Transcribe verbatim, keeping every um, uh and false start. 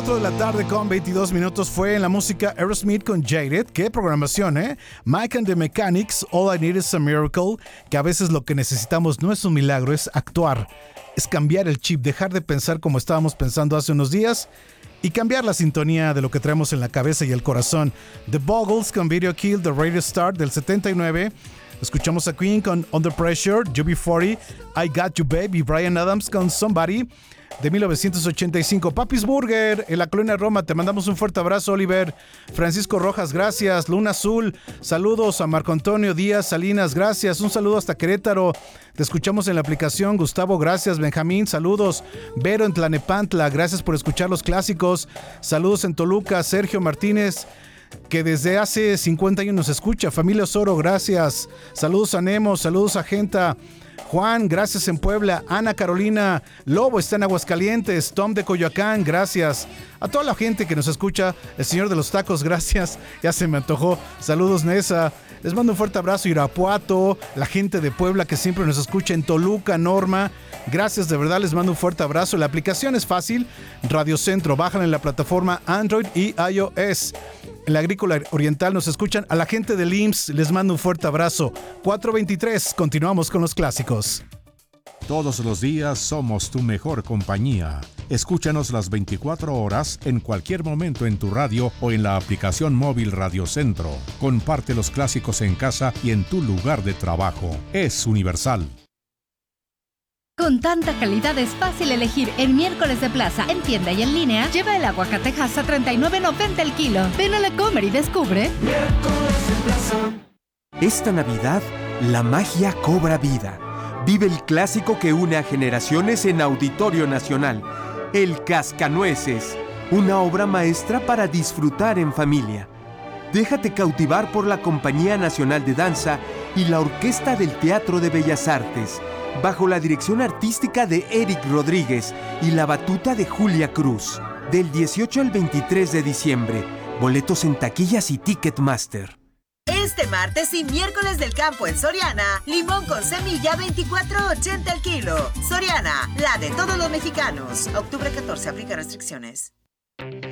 De la tarde con veintidós minutos fue en la música Aerosmith con Jaded. Qué programación, ¿eh? Mike and the Mechanics, All I Need Is a Miracle. Que a veces lo que necesitamos no es un milagro, es actuar. Es cambiar el chip, dejar de pensar como estábamos pensando hace unos días y cambiar la sintonía de lo que traemos en la cabeza y el corazón. The Boggles con Video Kill, The Radio Start del setenta y nueve. Escuchamos a Queen con Under Pressure, U B cuarenta, I Got You Baby, Bryan Adams con Somebody de mil novecientos ochenta y cinco. Papis Burger en la colonia Roma, te mandamos un fuerte abrazo, Oliver. Francisco Rojas, gracias. Luna Azul, saludos a Marco Antonio Díaz Salinas, gracias. Un saludo hasta Querétaro, te escuchamos en la aplicación. Gustavo, gracias. Benjamín, saludos. Vero en Tlanepantla, gracias por escuchar los clásicos. Saludos en Toluca. Sergio Martínez, que desde hace cincuenta años nos escucha. Familia Osoro, gracias. Saludos a Nemo, saludos a Genta. Juan, gracias en Puebla. Ana Carolina Lobo está en Aguascalientes. Tom de Coyoacán, gracias. A toda la gente que nos escucha. El señor de los tacos, gracias. Ya se me antojó. Saludos, Nesa. Les mando un fuerte abrazo, Irapuato. La gente de Puebla que siempre nos escucha en Toluca, Norma. Gracias, de verdad, les mando un fuerte abrazo. La aplicación es fácil. Radio Centro, bájala en la plataforma Android y iOS. En la Agrícola Oriental nos escuchan. A la gente del I M S S les mando un fuerte abrazo. cuatro veintitrés, continuamos con los clásicos. Todos los días somos tu mejor compañía. Escúchanos las veinticuatro horas en cualquier momento en tu radio o en la aplicación móvil Radio Centro. Comparte los clásicos en casa y en tu lugar de trabajo. Es universal. Con tanta calidad es fácil elegir en Miércoles de Plaza, en tienda y en línea. Lleva el aguacatejas a treinta y nueve noventa el kilo. Ven a la Comer y descubre. Miércoles de Plaza. Esta Navidad, la magia cobra vida. Vive el clásico que une a generaciones en Auditorio Nacional. El Cascanueces, una obra maestra para disfrutar en familia. Déjate cautivar por la Compañía Nacional de Danza y la Orquesta del Teatro de Bellas Artes, bajo la dirección artística de Eric Rodríguez y la batuta de Julia Cruz. Del dieciocho al veintitrés de diciembre. Boletos en taquillas y Ticketmaster. Este martes y miércoles del campo en Soriana, limón con semilla veinticuatro ochenta el kilo. Soriana, la de todos los mexicanos. Octubre catorce, aplica restricciones.